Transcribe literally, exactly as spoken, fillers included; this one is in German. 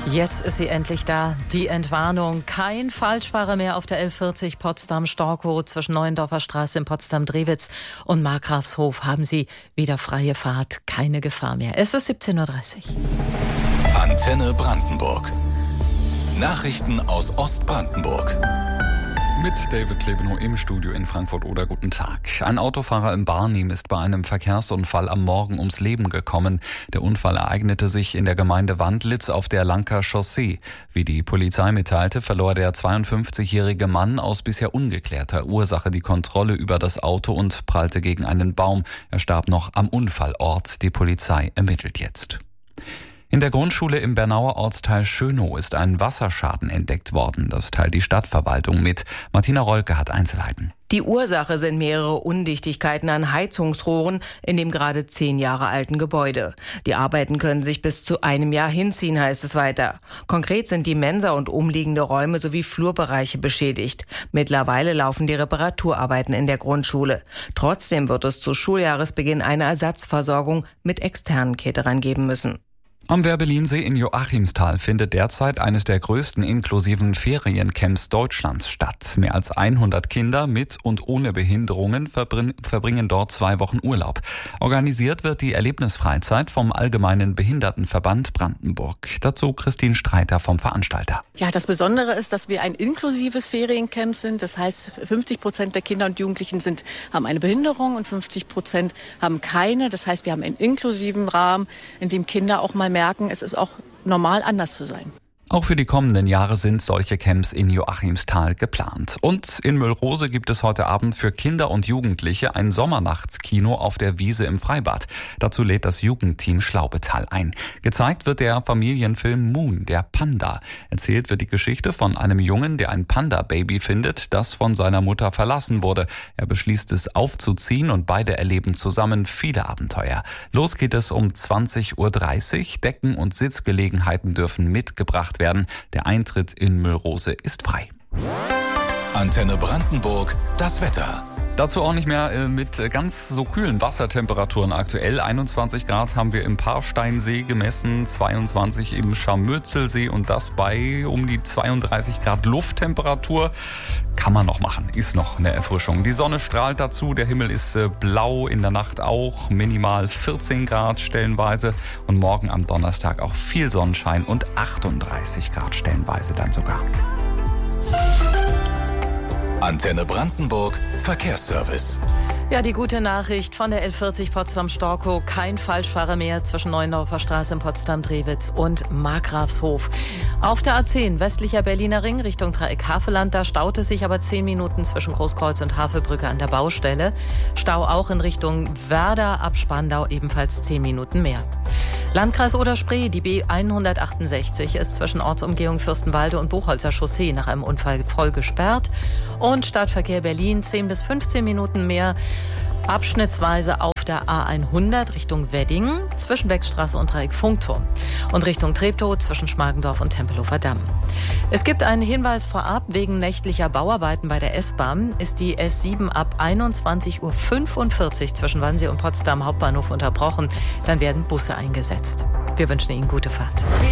Jetzt ist sie endlich da, die Entwarnung. Kein Falschfahrer mehr auf der elf vierzig Potsdam-Storkow. Zwischen Neuendorfer Straße in Potsdam-Drewitz und Markgrafshof haben Sie wieder freie Fahrt, keine Gefahr mehr. Es ist siebzehn Uhr dreißig. Antenne Brandenburg. Nachrichten aus Ostbrandenburg. Mit David Klevenow im Studio in Frankfurt-Oder. Guten Tag. Ein Autofahrer in Barnim ist bei einem Verkehrsunfall am Morgen ums Leben gekommen. Der Unfall ereignete sich in der Gemeinde Wandlitz auf der Lanker Chaussee. Wie die Polizei mitteilte, verlor der zweiundfünfzigjährige Mann aus bisher ungeklärter Ursache die Kontrolle über das Auto und prallte gegen einen Baum. Er starb noch am Unfallort. Die Polizei ermittelt jetzt. In der Grundschule im Bernauer Ortsteil Schönow ist ein Wasserschaden entdeckt worden. Das teilt die Stadtverwaltung mit. Martina Rolke hat Einzelheiten. Die Ursache sind mehrere Undichtigkeiten an Heizungsrohren in dem gerade zehn Jahre alten Gebäude. Die Arbeiten können sich bis zu einem Jahr hinziehen, heißt es weiter. Konkret sind die Mensa und umliegende Räume sowie Flurbereiche beschädigt. Mittlerweile laufen die Reparaturarbeiten in der Grundschule. Trotzdem wird es zu Schuljahresbeginn eine Ersatzversorgung mit externen Caterern geben müssen. Am Werbelinsee in Joachimsthal findet derzeit eines der größten inklusiven Feriencamps Deutschlands statt. Mehr als hundert Kinder mit und ohne Behinderungen verbringen dort zwei Wochen Urlaub. Organisiert wird die Erlebnisfreizeit vom Allgemeinen Behindertenverband Brandenburg. Dazu Christine Streiter vom Veranstalter. Ja, das Besondere ist, dass wir ein inklusives Feriencamp sind. Das heißt, fünfzig Prozent der Kinder und Jugendlichen sind, haben eine Behinderung und fünfzig Prozent haben keine. Das heißt, wir haben einen inklusiven Rahmen, in dem Kinder auch mal merken, es ist auch normal, anders zu sein. Auch für die kommenden Jahre sind solche Camps in Joachimsthal geplant. Und in Müllrose gibt es heute Abend für Kinder und Jugendliche ein Sommernachtskino auf der Wiese im Freibad. Dazu lädt das Jugendteam Schlaubetal ein. Gezeigt wird der Familienfilm Moon, der Panda. Erzählt wird die Geschichte von einem Jungen, der ein Panda-Baby findet, das von seiner Mutter verlassen wurde. Er beschließt es aufzuziehen und beide erleben zusammen viele Abenteuer. Los geht es um zwanzig Uhr dreißig. Decken und Sitzgelegenheiten dürfen mitgebracht werden. Der Eintritt in Müllrose ist frei. Antenne Brandenburg, das Wetter. Dazu auch nicht mehr äh, mit ganz so kühlen Wassertemperaturen aktuell. einundzwanzig Grad haben wir im Paarsteinsee gemessen, zweiundzwanzig im Scharmürzelsee und das bei um die zweiunddreißig Grad Lufttemperatur. Kann man noch machen, ist noch eine Erfrischung. Die Sonne strahlt dazu, der Himmel ist äh, blau, in der Nacht auch, minimal vierzehn Grad stellenweise und morgen am Donnerstag auch viel Sonnenschein und achtunddreißig Grad stellenweise dann sogar. Antenne Brandenburg, Verkehrsservice. Ja, die gute Nachricht von der elf vierzig Potsdam-Storkow. Kein Falschfahrer mehr zwischen Neuendorfer Straße in Potsdam-Drewitz und Markgrafshof. Auf der A zehn, westlicher Berliner Ring, Richtung Dreieck Havelland, da staut es sich aber zehn Minuten zwischen Großkreuz und Havelbrücke an der Baustelle. Stau auch in Richtung Werder, ab Spandau ebenfalls zehn Minuten mehr. Landkreis Oder-Spree, die B hundertachtundsechzig ist zwischen Ortsumgehung Fürstenwalde und Buchholzer Chaussee nach einem Unfall voll gesperrt. Und Stadtverkehr Berlin zehn bis fünfzehn Minuten mehr. Abschnittsweise auf der A hundert Richtung Wedding, zwischen Beckstraße und Dreieck Funkturm. Und Richtung Treptow zwischen Schmargendorf und Tempelhofer Damm. Es gibt einen Hinweis vorab, wegen nächtlicher Bauarbeiten bei der S-Bahn ist die S sieben ab einundzwanzig Uhr fünfundvierzig zwischen Wannsee und Potsdam Hauptbahnhof unterbrochen. Dann werden Busse eingesetzt. Wir wünschen Ihnen gute Fahrt.